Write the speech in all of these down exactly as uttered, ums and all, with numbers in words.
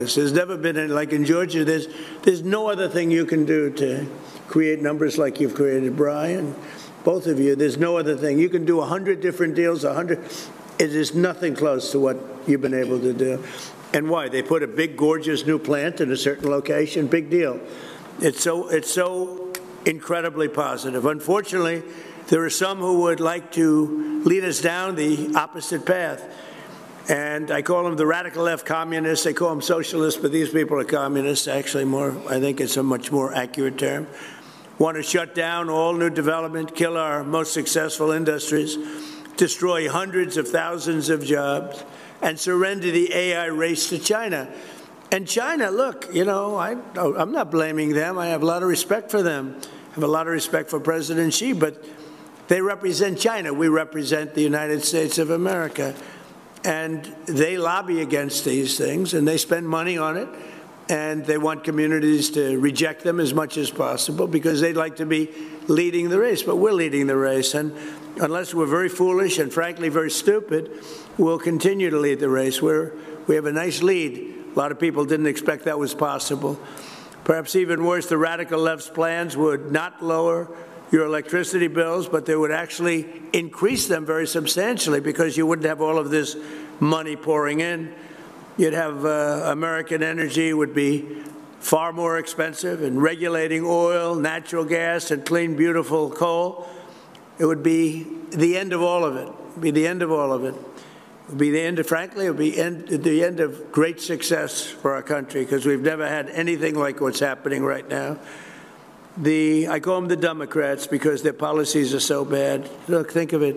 There's never been, any, like in Georgia, there's, there's no other thing you can do to create numbers like you've created, Brian. Both of you, there's no other thing. You can do a hundred different deals, a hundred. It is nothing close to what you've been able to do. And why? They put a big, gorgeous new plant in a certain location. Big deal. It's so, it's so incredibly positive. Unfortunately, there are some who would like to lead us down the opposite path. And I call them the radical left communists. They call them socialists, but these people are communists, actually more. I think it's a much more accurate term. Want to shut down all new development, kill our most successful industries, destroy hundreds of thousands of jobs, and surrender the A I race to China. And China, look, you know, I, I'm not blaming them. I have a lot of respect for them. I have a lot of respect for President Xi, but they represent China. We represent the United States of America. And they lobby against these things, and they spend money on it, and they want communities to reject them as much as possible because they'd like to be leading the race. But we're leading the race, and unless we're very foolish and, frankly, very stupid, we'll continue to lead the race. We're, we have a nice lead. A lot of people didn't expect that was possible. Perhaps even worse, the radical left's plans would not lower your electricity bills, but they would actually increase them very substantially because you wouldn't have all of this money pouring in. You'd have uh, American energy would be far more expensive, and regulating oil, natural gas, and clean, beautiful coal. It would be the end of all of it. It would be the end of all of it. It would be the end of, frankly, it would be end, the end of great success for our country because we've never had anything like what's happening right now. The, I call them the Democrats because their policies are so bad. Look, think of it.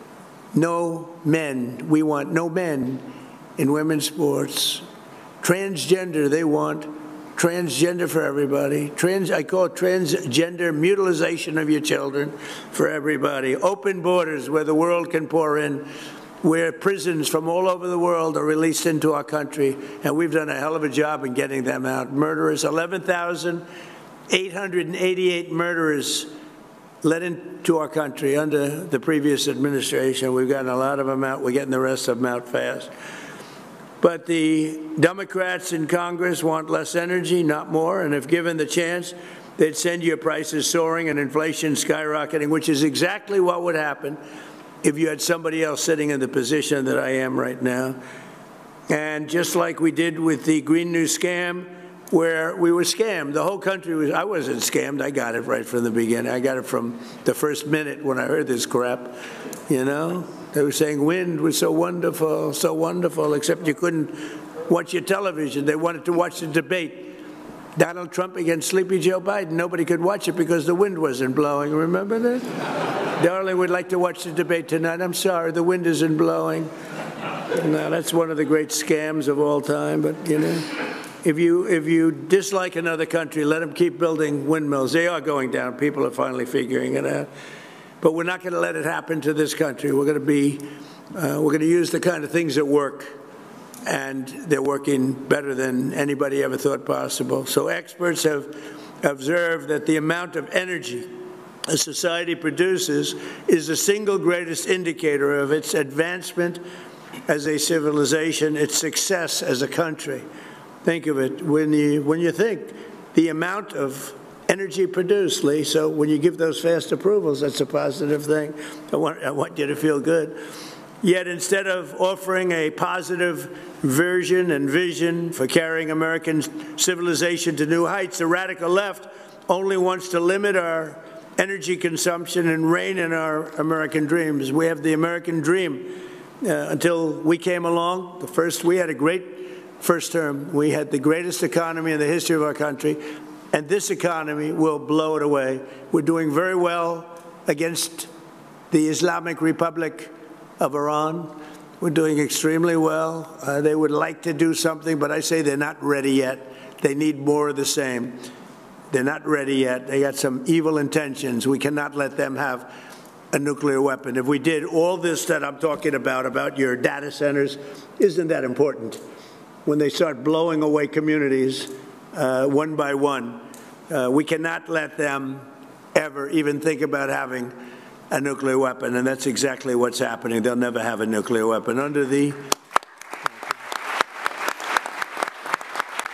No men. We want no men in women's sports. Transgender, they want transgender for everybody. Trans, I call it transgender mutilization of your children for everybody. Open borders where the world can pour in, where prisons from all over the world are released into our country, and we've done a hell of a job in getting them out. Murderers, eleven thousand eight hundred eighty-eight murderers let into our country under the previous administration. We've gotten a lot of them out. We're getting the rest of them out fast. But the Democrats in Congress want less energy, not more, and if given the chance, they'd send your prices soaring and inflation skyrocketing, which is exactly what would happen if you had somebody else sitting in the position that I am right now. And just like we did with the Green New Scam, where we were scammed. The whole country was, I wasn't scammed. I got it right from the beginning. I got it from the first minute when I heard this crap, you know. They were saying wind was so wonderful, so wonderful, except you couldn't watch your television. They wanted to watch the debate. Donald Trump against Sleepy Joe Biden. Nobody could watch it because the wind wasn't blowing. Remember that? Darling, we'd like to watch the debate tonight. I'm sorry, the wind isn't blowing. No, that's one of the great scams of all time, but, you know. If you, if you dislike another country, let them keep building windmills. They are going down. People are finally figuring it out. But we're not going to let it happen to this country. We're going to be, uh, we're going to use the kind of things that work, and they're working better than anybody ever thought possible. So experts have observed that the amount of energy a society produces is the single greatest indicator of its advancement as a civilization, its success as a country. Think of it when you when you think the amount of energy produced, Lee. So when you give those fast approvals, that's a positive thing. I want I want you to feel good. Yet instead of offering a positive version and vision for carrying American civilization to new heights, the radical left only wants to limit our energy consumption and rein in our American dreams. We have the American dream. Uh, until we came along, the first we had a great. First term, we had the greatest economy in the history of our country, and this economy will blow it away. We're doing very well against the Islamic Republic of Iran. We're doing extremely well. Uh, they would like to do something, but I say they're not ready yet. They need more of the same. They're not ready yet. They got some evil intentions. We cannot let them have a nuclear weapon. If we did all this that I'm talking about, about your data centers, isn't that important? When they start blowing away communities uh, one by one, uh, we cannot let them ever even think about having a nuclear weapon, and that's exactly what's happening. They'll never have a nuclear weapon. Under the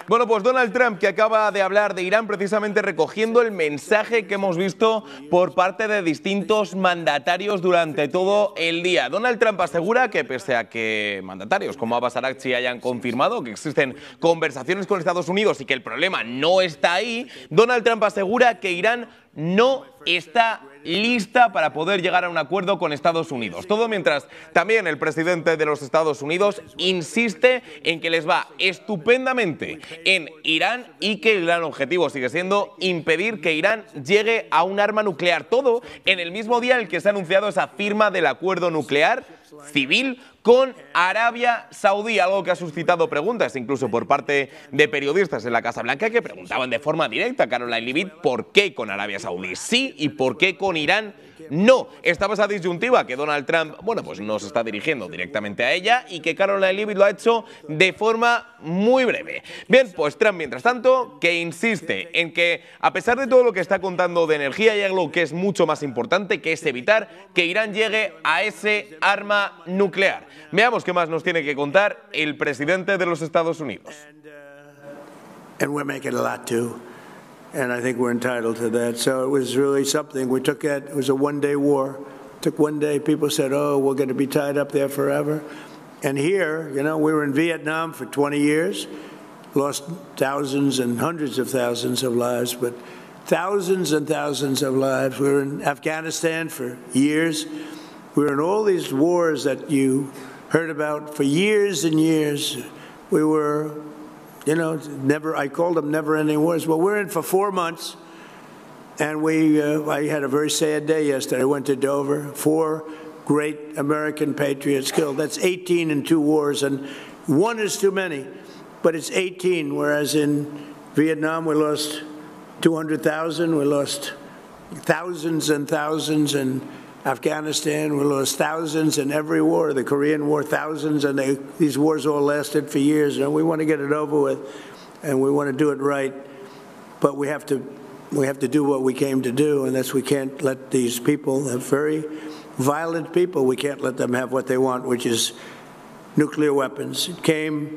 Bueno, pues Donald Trump, que acaba de hablar de Irán precisamente recogiendo el mensaje que hemos visto por parte de distintos mandatarios durante todo el día. Donald Trump asegura que pese a que mandatarios como Abbas Araghchi hayan confirmado que existen conversaciones con Estados Unidos y que el problema no está ahí, Donald Trump asegura que Irán no está lista para poder llegar a un acuerdo con Estados Unidos. Todo mientras también el presidente de los Estados Unidos insiste en que les va estupendamente en Irán y que el gran objetivo sigue siendo impedir que Irán llegue a un arma nuclear. Todo en el mismo día en el que se ha anunciado esa firma del acuerdo nuclear civil con Arabia Saudí, algo que ha suscitado preguntas incluso por parte de periodistas en la Casa Blanca que preguntaban de forma directa a Caroline Leavitt por qué con Arabia Saudí sí y por qué con Irán no. Estaba esa disyuntiva que Donald Trump, bueno, pues no se está dirigiendo directamente a ella y que Caroline Leavitt lo ha hecho de forma muy breve. Bien, pues Trump, mientras tanto, que insiste en que a pesar de todo lo que está contando de energía, hay algo que es mucho más importante, que es evitar que Irán llegue a ese arma nuclear. Veamos qué más nos tiene que contar el presidente de los Estados Unidos. And we're making a lot too. And I think we're entitled to that. So it was really something. We took it, it was a one-day war. It took one day. People said, oh, we're going to be tied up there forever. And here, you know, we were in Vietnam for twenty years, lost thousands and hundreds of thousands of lives, but thousands and thousands of lives. We were in Afghanistan for years. We were in all these wars that you heard about for years and years. We were... You know, never. I called them never-ending wars. Well, we're in for four months, and we. Uh, I had a very sad day yesterday. I went to Dover. Four great American patriots killed. That's eighteen in two wars, and one is too many, but it's eighteen. Whereas in Vietnam, we lost two hundred thousand. We lost thousands and thousands in Afghanistan. We lost thousands in every war. The Korean War, thousands, and they, these wars all lasted for years. And we want to get it over with, and we want to do it right. But we have to, we have to do what we came to do, and that's we can't let these people, have very violent people, we can't let them have what they want, which is nuclear weapons. It came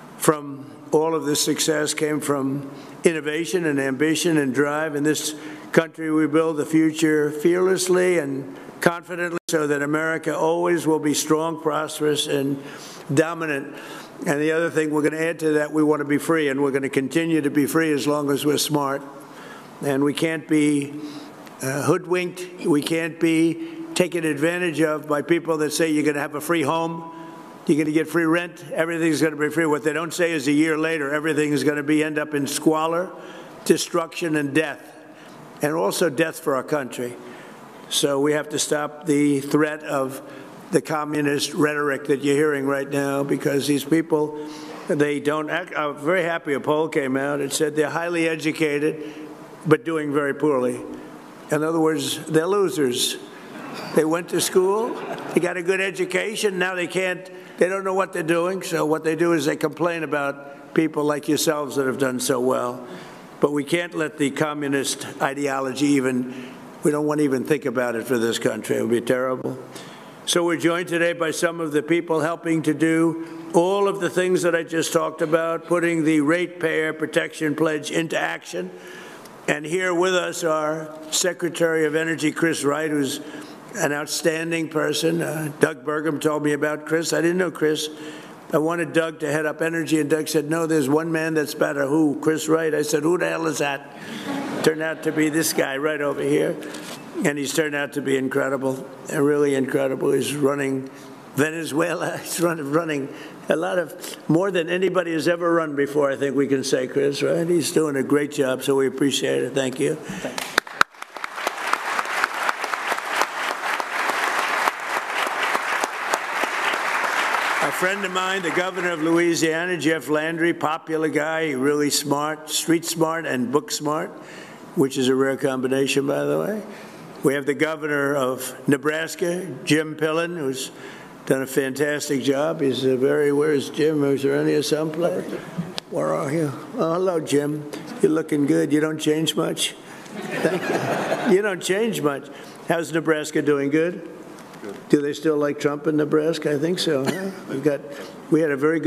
from all of this success came from innovation and ambition and drive. In this country, we build the future fearlessly and confidently so that America always will be strong, prosperous, and dominant. And the other thing we're going to add to that, we want to be free, and we're going to continue to be free as long as we're smart. And we can't be uh, hoodwinked. We can't be taken advantage of by people that say you're going to have a free home, you're going to get free rent, everything's going to be free. What they don't say is a year later, everything is going to be end up in squalor, destruction, and death, and also death for our country. So we have to stop the threat of the communist rhetoric that you're hearing right now, because these people, they don't act. I'm very happy a poll came out. It said they're highly educated, but doing very poorly. In other words, they're losers. They went to school, they got a good education, now they can't, they don't know what they're doing, so what they do is they complain about people like yourselves that have done so well. But we can't let the communist ideology even, we don't want to even think about it for this country. It would be terrible. So we're joined today by some of the people helping to do all of the things that I just talked about, putting the Ratepayer Protection Pledge into action. And here with us are Secretary of Energy Chris Wright, who's an outstanding person. Uh, Doug Burgum told me about Chris. I didn't know Chris. I wanted Doug to head up energy, and Doug said, no, there's one man that's better. Who? Chris Wright. I said, who the hell is that? Turned out to be this guy right over here. And he's turned out to be incredible, uh, really incredible. He's running Venezuela. He's running, running a lot of, more than anybody has ever run before, I think we can say, Chris, right? He's doing a great job, so we appreciate it. Thank you. Thank you. A friend of mine, the governor of Louisiana, Jeff Landry, popular guy, really smart, street smart and book smart, which is a rare combination, by the way. We have the governor of Nebraska, Jim Pillen, who's done a fantastic job. He's a very, where's Jim? Is there any someplace? Where are you? Oh, hello, Jim. You're looking good. You don't change much? Thank you. You don't change much. How's Nebraska doing? Good? Good. Do they still like Trump in Nebraska? I think so. Huh? We've got, we had a very good